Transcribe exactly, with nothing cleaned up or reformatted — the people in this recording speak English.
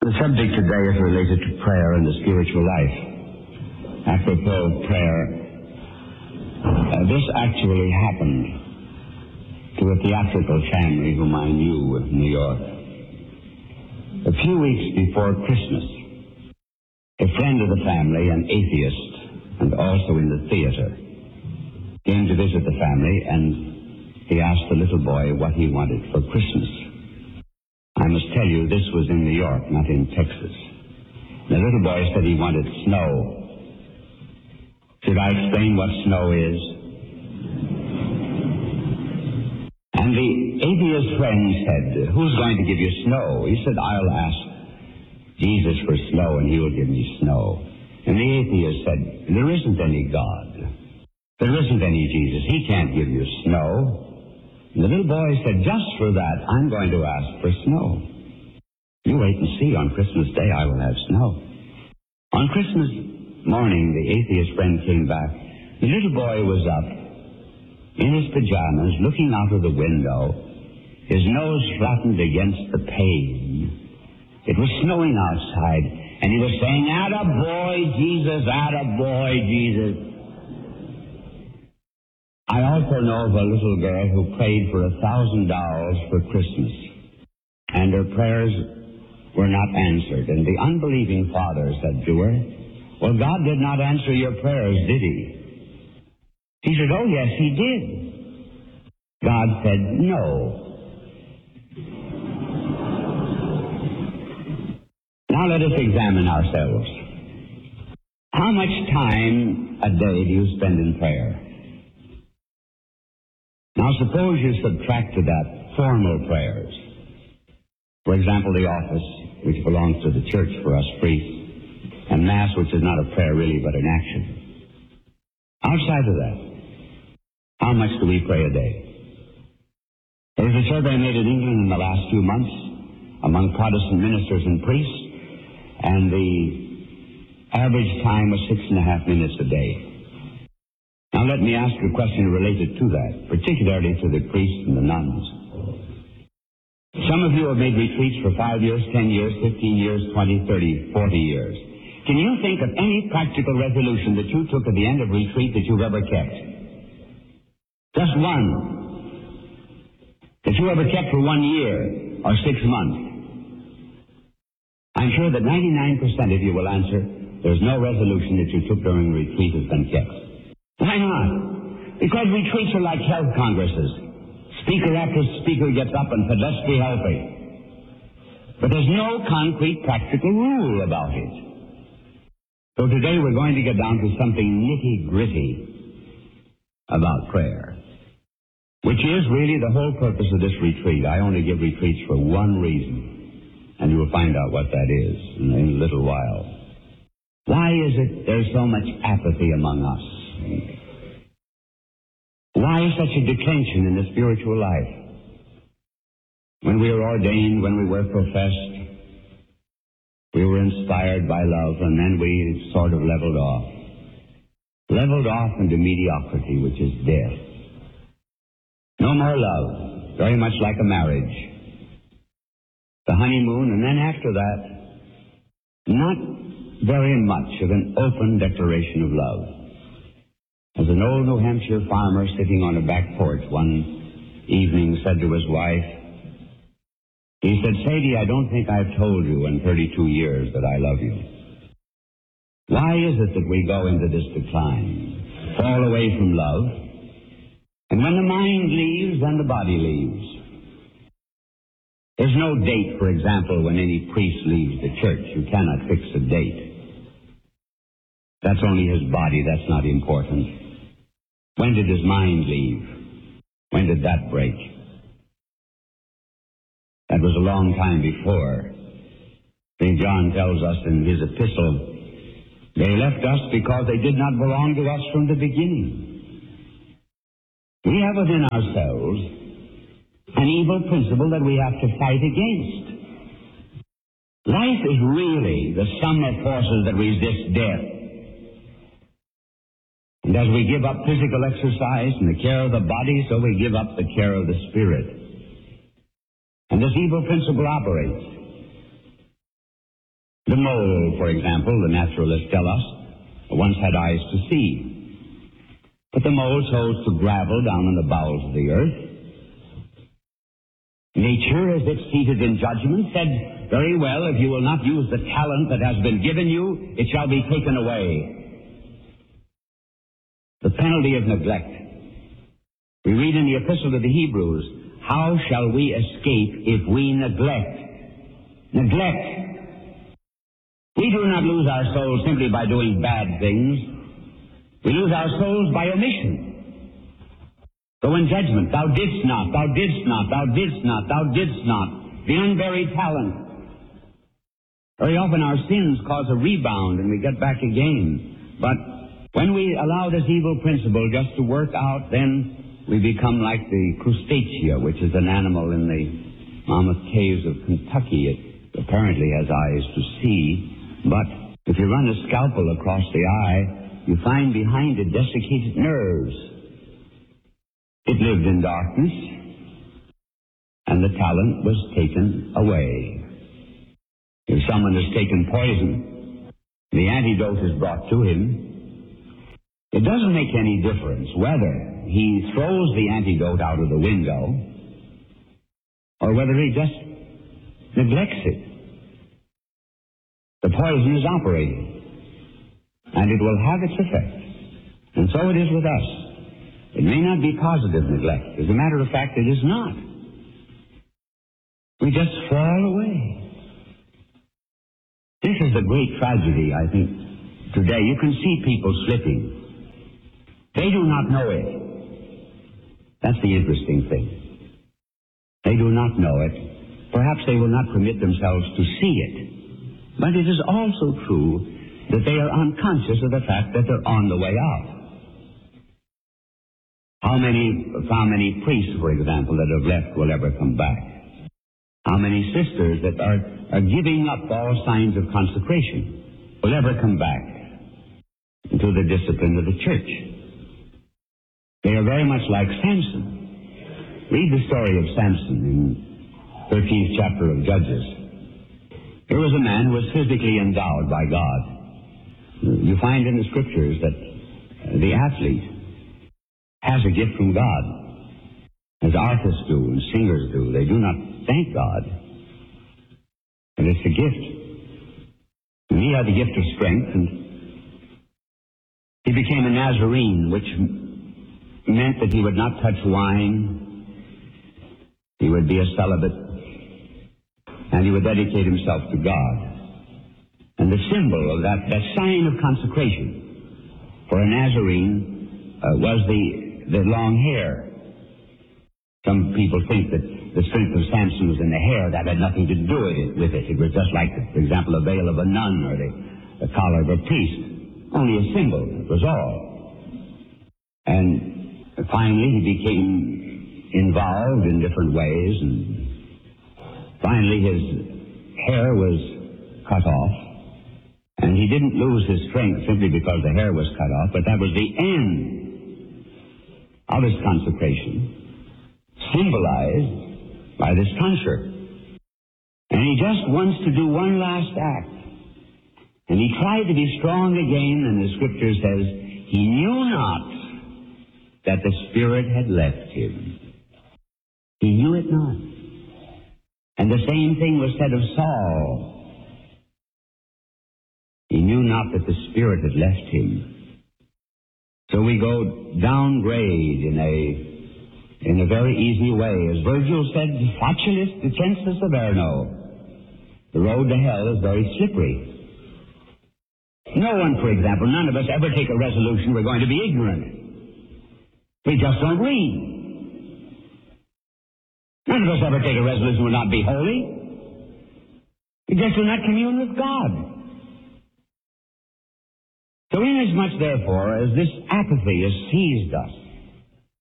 The subject today is related to prayer and the spiritual life. Apropos of prayer, uh, this actually happened to a theatrical family whom I knew in New York. A few weeks before Christmas, a friend of the family, an atheist, and also in the theater, came to visit the family, and he asked the little boy what he wanted for Christmas. I must tell you, this was in New York, not in Texas. The little boy said he wanted snow. Should I explain what snow is? And the atheist friend said, who's going to give you snow? He said, I'll ask Jesus for snow, and he will give me snow. And the atheist said, there isn't any God. There isn't any Jesus. He can't give you snow. And the little boy said, just for that, I'm going to ask for snow. You wait and see. On Christmas Day, I will have snow. On Christmas morning, the atheist friend came back. The little boy was up in his pajamas, looking out of the window, his nose flattened against the pane. It was snowing outside, and he was saying, attaboy, Jesus, attaboy, Jesus. I also know of a little girl who prayed for a thousand dollars for Christmas, and her prayers were not answered. And the unbelieving father said to her, well, God did not answer your prayers, did he? She said, oh, yes, he did. God said, no. Now let us examine ourselves. How much time a day do you spend in prayer? Now, suppose you subtract to that formal prayers. For example, the office, which belongs to the church for us priests, and Mass, which is not a prayer really, but an action. Outside of that, how much do we pray a day? There was a survey made in England in the last few months among Protestant ministers and priests, and the average time was six and a half minutes a day. Now let me ask you a question related to that, particularly to the priests and the nuns. Some of you have made retreats for five years, ten years, fifteen years, twenty, thirty, forty years. Can you think of any practical resolution that you took at the end of retreat that you've ever kept? Just one. That you ever kept for one year or six months. I'm sure that ninety-nine percent of you will answer, there's no resolution that you took during retreat has been kept. Why not? Because retreats are like health congresses. Speaker after speaker gets up and said, let's be healthy. But there's no concrete practical rule about it. So today we're going to get down to something nitty-gritty about prayer, which is really the whole purpose of this retreat. I only give retreats for one reason, and you will find out what that is in a little while. Why is it there's so much apathy among us? Why such a declension in the spiritual life? When we were ordained, when we were professed, we were inspired by love, and then we sort of leveled off. Leveled off into mediocrity, which is death. No more love, very much like a marriage. The honeymoon, and then after that, not very much of an open declaration of love. As an old New Hampshire farmer sitting on a back porch one evening said to his wife, he said, Sadie, I don't think I've told you in thirty-two years that I love you. Why is it that we go into this decline, fall away from love, and when the mind leaves, then the body leaves? There's no date, for example, when any priest leaves the church. You cannot fix a date. That's only his body. That's not important. When did his mind leave? When did that break? That was a long time before. Saint John tells us in his epistle, they left us because they did not belong to us from the beginning. We have within ourselves an evil principle that we have to fight against. Life is really the sum of forces that resist death. And as we give up physical exercise and the care of the body, so we give up the care of the spirit. And this evil principle operates. The mole, for example, the naturalists tell us, once had eyes to see. But the mole chose to gravel down in the bowels of the earth. Nature, as if seated in judgment, said, very well, if you will not use the talent that has been given you, it shall be taken away. The penalty of neglect. We read in the Epistle to the Hebrews, how shall we escape if we neglect? Neglect. We do not lose our souls simply by doing bad things. We lose our souls by omission. So in judgment, thou didst not, thou didst not, thou didst not, thou didst not, the unburied talent. Very often our sins cause a rebound and we get back again. But when we allow this evil principle just to work out, then we become like the crustacea, which is an animal in the mammoth caves of Kentucky. It apparently has eyes to see. But if you run a scalpel across the eye, you find behind it desiccated nerves. It lived in darkness, and the talent was taken away. If someone has taken poison, the antidote is brought to him. It doesn't make any difference whether he throws the antidote out of the window or whether he just neglects it. The poison is operating, and it will have its effect. And so it is with us. It may not be positive neglect. As a matter of fact, it is not. We just fall away. This is the great tragedy, I think, today. You can see people slipping. They do not know it. That's the interesting thing. They do not know it. Perhaps they will not permit themselves to see it. But it is also true that they are unconscious of the fact that they're on the way out. How many, how many priests, for example, that have left will ever come back? How many sisters that are, are giving up all signs of consecration will ever come back into the discipline of the church? They are very much like Samson. Read the story of Samson in thirteenth chapter of Judges. Here was a man who was physically endowed by God. You find in the scriptures that the athlete has a gift from God, as artists do and singers do. They do not thank God, and it's a gift. And he had the gift of strength, and he became a Nazarene, which meant that he would not touch wine, he would be a celibate, and he would dedicate himself to God. And the symbol of that, that sign of consecration for a Nazarene uh, was the, the long hair. Some people think that the strength of Samson was in the hair. That had nothing to do with it. With it. It was just like, for example, a veil of a nun or the, the collar of a priest. Only a symbol, it was all. And finally he became involved in different ways, and finally his hair was cut off, and he didn't lose his strength simply because the hair was cut off, but that was the end of his consecration, symbolized by this tonsure. And he just wants to do one last act. And he tried to be strong again, and the scripture says, he knew not that the Spirit had left him. He knew it not. And the same thing was said of Saul. He knew not that the Spirit had left him. So we go downgrade in a in a very easy way. As Virgil said, facilis descensus averno. The road to hell is very slippery. No one, for example, none of us ever take a resolution we're going to be ignorant. We just don't read. None of us ever take a resolution we'll not be holy. We just do not commune with God. So inasmuch, therefore, as this apathy has seized us,